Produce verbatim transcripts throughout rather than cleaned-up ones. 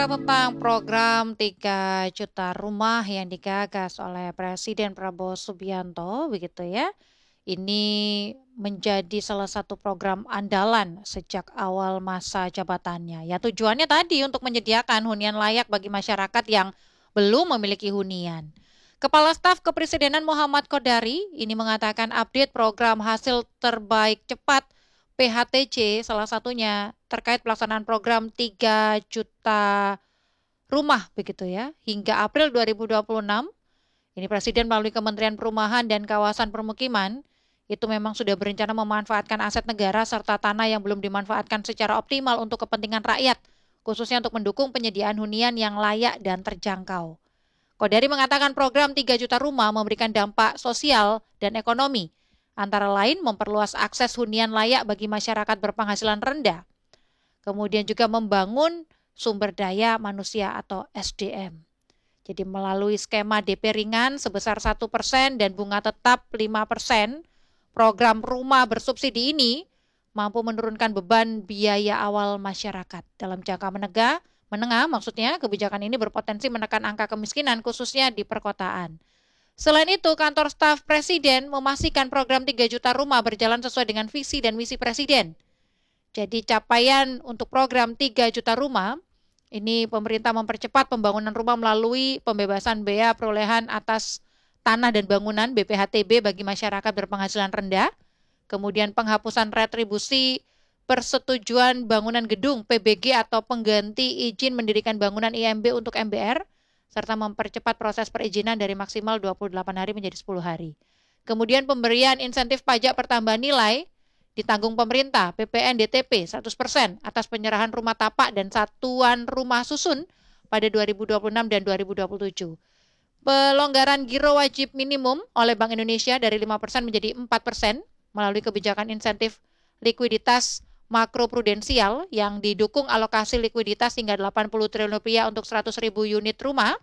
Tentang program tiga juta rumah yang digagas oleh Presiden Prabowo Subianto, begitu ya. Ini menjadi salah satu program andalan sejak awal masa jabatannya. Ya tujuannya tadi untuk menyediakan hunian layak bagi masyarakat yang belum memiliki hunian. Kepala Staf Kepresidenan Muhammad Kodari ini mengatakan update program hasil terbaik cepat P H T C salah satunya terkait pelaksanaan program tiga juta rumah begitu ya. Hingga April dua ribu dua puluh enam, ini Presiden melalui Kementerian Perumahan dan Kawasan Permukiman itu memang sudah berencana memanfaatkan aset negara serta tanah yang belum dimanfaatkan secara optimal untuk kepentingan rakyat, khususnya untuk mendukung penyediaan hunian yang layak dan terjangkau. Kodari mengatakan program tiga juta rumah memberikan dampak sosial dan ekonomi, antara lain memperluas akses hunian layak bagi masyarakat berpenghasilan rendah, kemudian juga membangun sumber daya manusia atau S D M. Jadi melalui skema D P ringan sebesar satu persen dan bunga tetap lima persen, program rumah bersubsidi ini mampu menurunkan beban biaya awal masyarakat. Dalam jangka menengah, menengah maksudnya kebijakan ini berpotensi menekan angka kemiskinan khususnya di perkotaan. Selain itu, kantor staf Presiden memastikan program tiga juta rumah berjalan sesuai dengan visi dan misi Presiden. Jadi capaian untuk program tiga juta rumah, ini pemerintah mempercepat pembangunan rumah melalui pembebasan bea perolehan atas tanah dan bangunan B P H T B bagi masyarakat berpenghasilan rendah, kemudian penghapusan retribusi persetujuan bangunan gedung P B G atau pengganti izin mendirikan bangunan I M B untuk M B R, serta mempercepat proses perizinan dari maksimal dua puluh delapan hari menjadi sepuluh hari. Kemudian pemberian insentif pajak pertambahan nilai ditanggung pemerintah P P N D T P seratus persen atas penyerahan rumah tapak dan satuan rumah susun pada dua ribu dua puluh enam dan dua ribu dua puluh tujuh. Pelonggaran giro wajib minimum oleh Bank Indonesia dari lima persen menjadi empat persen melalui kebijakan insentif likuiditas makroprudensial yang didukung alokasi likuiditas hingga delapan puluh triliun rupiah untuk seratus ribu unit rumah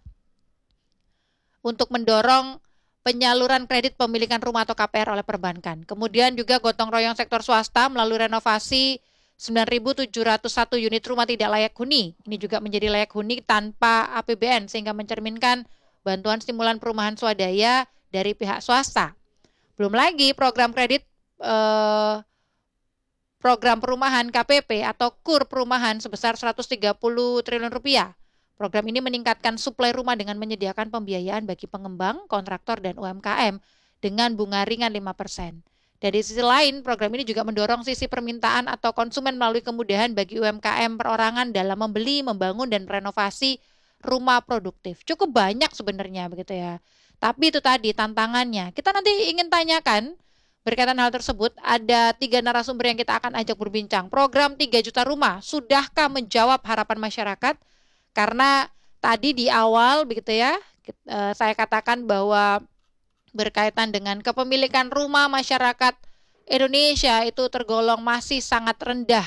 untuk mendorong penyaluran kredit pemilikan rumah atau K P R oleh perbankan. Kemudian juga gotong royong sektor swasta melalui renovasi sembilan ribu tujuh ratus satu unit rumah tidak layak huni. Ini juga menjadi layak huni tanpa A P B N sehingga mencerminkan bantuan stimulan perumahan swadaya dari pihak swasta. Belum lagi program kredit eh, program perumahan K P P atau KUR perumahan sebesar seratus tiga puluh triliun rupiah. Program ini meningkatkan suplai rumah dengan menyediakan pembiayaan bagi pengembang, kontraktor, dan U M K M dengan bunga ringan lima persen. Dari sisi lain, program ini juga mendorong sisi permintaan atau konsumen melalui kemudahan bagi U M K M perorangan dalam membeli, membangun, dan renovasi rumah produktif. Cukup banyak sebenarnya begitu ya. Tapi itu tadi tantangannya. Kita nanti ingin tanyakan berkaitan hal tersebut, ada tiga narasumber yang kita akan ajak berbincang. Program tiga juta rumah, sudahkah menjawab harapan masyarakat? Karena tadi di awal begitu ya, saya katakan bahwa berkaitan dengan kepemilikan rumah masyarakat Indonesia itu tergolong masih sangat rendah.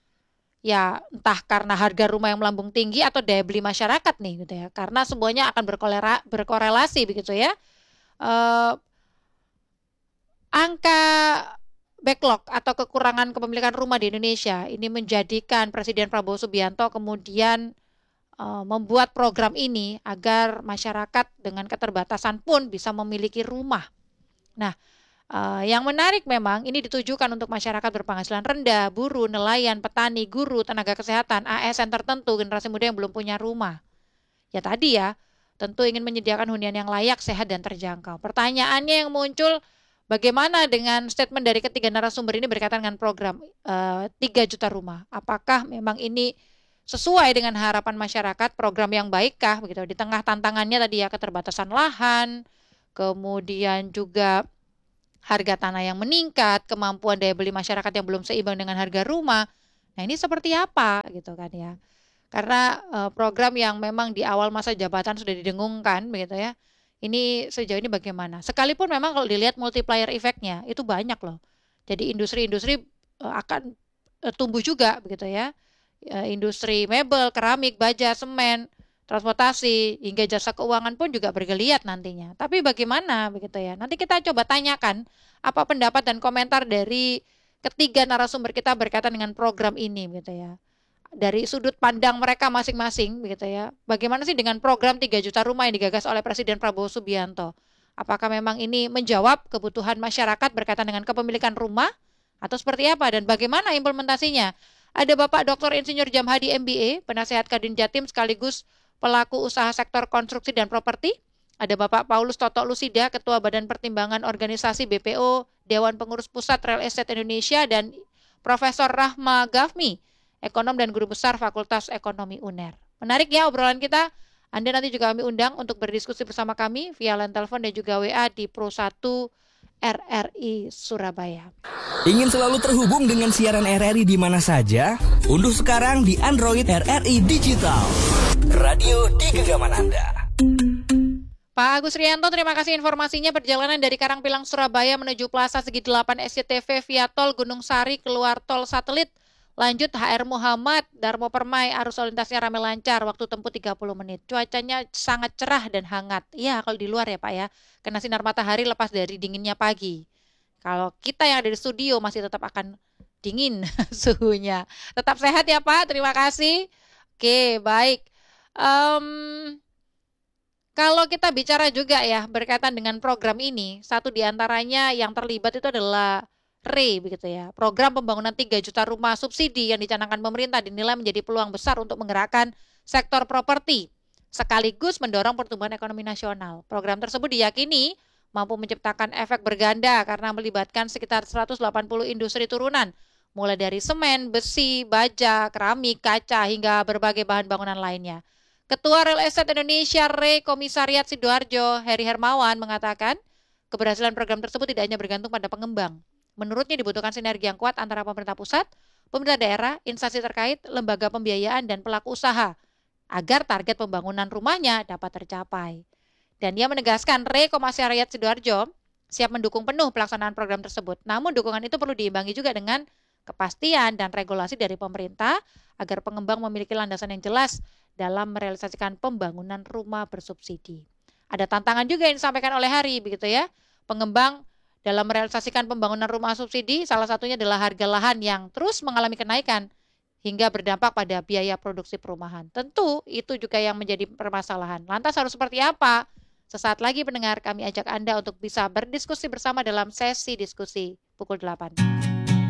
Ya entah karena harga rumah yang melambung tinggi atau daya beli masyarakat nih gitu ya. Karena semuanya akan berkorela- berkorelasi begitu ya. Uh, angka backlog atau kekurangan kepemilikan rumah di Indonesia ini menjadikan Presiden Prabowo Subianto kemudian uh, membuat program ini agar masyarakat dengan keterbatasan pun bisa memiliki rumah. Nah, Uh, yang menarik memang ini ditujukan untuk masyarakat berpenghasilan rendah, buruh, nelayan, petani, guru, tenaga kesehatan, A S N tertentu, generasi muda yang belum punya rumah. Ya tadi ya, tentu ingin menyediakan hunian yang layak, sehat, dan terjangkau. Pertanyaannya yang muncul, bagaimana dengan statement dari ketiga narasumber ini berkaitan dengan program uh, tiga juta rumah? Apakah memang ini sesuai dengan harapan masyarakat, program yang baikkah? Begitu. Di tengah tantangannya tadi ya, keterbatasan lahan, kemudian juga harga tanah yang meningkat, kemampuan daya beli masyarakat yang belum seimbang dengan harga rumah. Nah, ini seperti apa gitu kan ya. Karena uh, program yang memang di awal masa jabatan sudah didengungkan begitu ya. Ini sejauh ini bagaimana? Sekalipun memang kalau dilihat multiplier efeknya itu banyak loh. Jadi industri-industri uh, akan uh, tumbuh juga begitu ya. Uh, industri mebel, keramik, baja, semen, transportasi, hingga jasa keuangan pun juga bergeliat nantinya. Tapi bagaimana begitu ya? Nanti kita coba tanyakan apa pendapat dan komentar dari ketiga narasumber kita berkaitan dengan program ini gitu ya. dari sudut pandang mereka masing-masing begitu ya. Bagaimana sih dengan program tiga juta rumah yang digagas oleh Presiden Prabowo Subianto? Apakah memang ini menjawab kebutuhan masyarakat berkaitan dengan kepemilikan rumah atau seperti apa dan bagaimana implementasinya? Ada Bapak Doktor Insinyur Jamhadi M B A, penasihat Kadin Jatim sekaligus pelaku usaha sektor konstruksi dan properti. Ada Bapak Paulus Toto Lusida, Ketua Badan Pertimbangan Organisasi B P O Dewan Pengurus Pusat Real Estate Indonesia, dan Profesor Rahma Gafmi, Ekonom dan Guru Besar Fakultas Ekonomi U N E R. Menarik ya obrolan kita. Anda nanti juga kami undang untuk berdiskusi bersama kami via line telepon dan juga W A di Pro satu R R I Surabaya. Ingin selalu terhubung dengan siaran R R I di mana saja? Unduh sekarang di Android R R I Digital. Radio di genggaman Anda. Pak Agus Rianto, terima kasih informasinya. Perjalanan dari Karangpilang Surabaya menuju Plaza Segi delapan S C T V via tol Gunung Sari keluar tol Satelit. Lanjut H R Muhammad, Darmo Permai, arus lalu lintasnya ramai lancar, waktu tempuh tiga puluh menit. Cuacanya sangat cerah dan hangat. Iya, kalau di luar ya Pak ya, kena sinar matahari lepas dari dinginnya pagi. Kalau kita yang ada di studio masih tetap akan dingin suhunya. Tetap sehat ya Pak, terima kasih. Oke, baik. Um, Kalau kita bicara juga ya berkaitan dengan program ini, satu diantaranya yang terlibat itu adalah R E begitu ya. Program pembangunan tiga juta rumah subsidi yang dicanangkan pemerintah dinilai menjadi peluang besar untuk menggerakkan sektor properti, sekaligus mendorong pertumbuhan ekonomi nasional. Program tersebut diyakini mampu menciptakan efek berganda karena melibatkan sekitar seratus delapan puluh industri turunan, mulai dari semen, besi, baja, keramik, kaca, hingga berbagai bahan bangunan lainnya. Ketua Real Estate Indonesia R E Komisariat Sidoarjo, Heri Hermawan, mengatakan keberhasilan program tersebut tidak hanya bergantung pada pengembang. Menurutnya dibutuhkan sinergi yang kuat antara pemerintah pusat, pemerintah daerah, instansi terkait, lembaga pembiayaan, dan pelaku usaha agar target pembangunan rumahnya dapat tercapai. Dan ia menegaskan R E Komisariat Sidoarjo siap mendukung penuh pelaksanaan program tersebut. Namun dukungan itu perlu diimbangi juga dengan kepastian dan regulasi dari pemerintah agar pengembang memiliki landasan yang jelas dalam merealisasikan pembangunan rumah bersubsidi. Ada tantangan juga yang disampaikan oleh Hari begitu ya. Pengembang dalam merealisasikan pembangunan rumah subsidi salah satunya adalah harga lahan yang terus mengalami kenaikan hingga berdampak pada biaya produksi perumahan. Tentu itu juga yang menjadi permasalahan. Lantas harus seperti apa? Sesaat lagi pendengar, kami ajak Anda untuk bisa berdiskusi bersama dalam sesi diskusi pukul delapan.